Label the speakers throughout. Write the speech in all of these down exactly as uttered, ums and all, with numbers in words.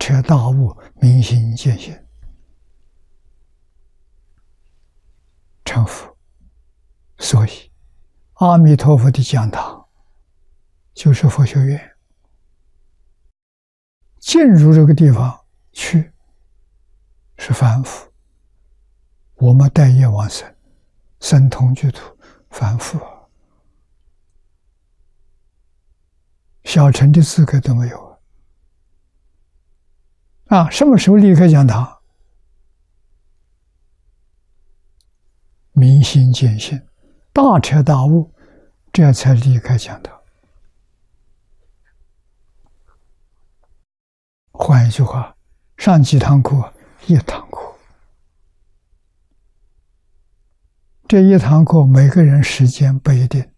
Speaker 1: 彻大悟，明心见性，成佛。所以，阿弥陀佛的讲堂就是佛学院。进入这个地方去是凡夫，我们待业往生，生同居土，凡夫啊，小乘的资格都没有啊！什么时候离开讲堂？明心见性，大彻大悟，这才离开讲堂。换一句话，上几堂课？一堂课。这一堂课每个人时间不一定，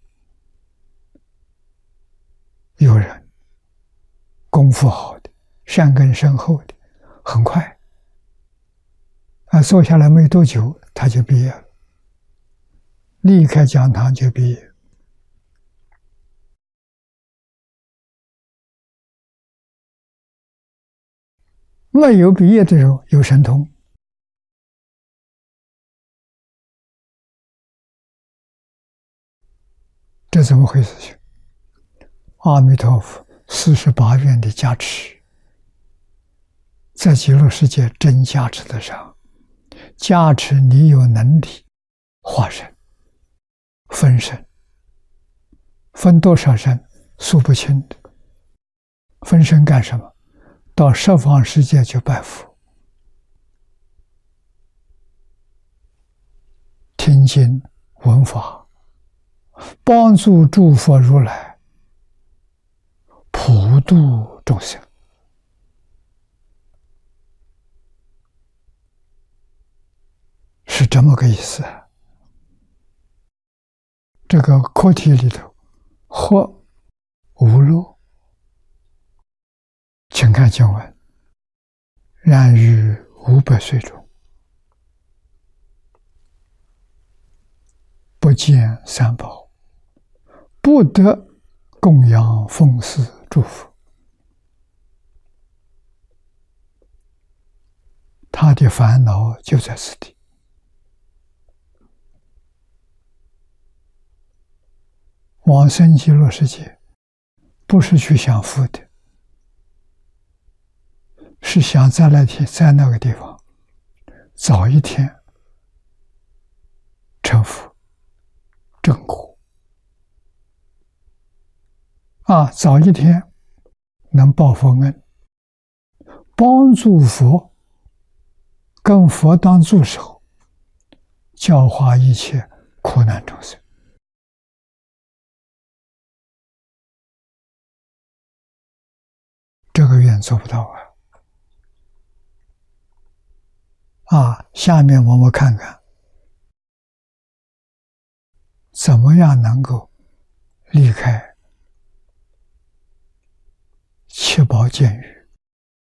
Speaker 1: 有人功夫好的、善根深厚的，很快啊，坐下来没多久他就毕业了，离开讲堂就毕业。没有毕业的时候有神通，这怎么回事情？阿弥陀佛四十八愿的加持，在极乐世界真加持得上，加持你有能力化身、分身，分多少身数不清的。分身干什么？到十方世界去拜佛，听经闻法，帮助诸佛如来普度众生。是这么个意思。这个课题里头，或无漏，请看经文：然于五百岁中，不见三宝，不得供养奉祀诸佛。他的烦恼就在此地。往生极乐世界，不是去享福的，是想在那天在那个地方早一天成佛正果啊，早一天能报佛恩，帮助佛，跟佛当助手，教化一切苦难众生。这个愿做不到啊！啊，下面我们看看，怎么样能够离开七宝监狱。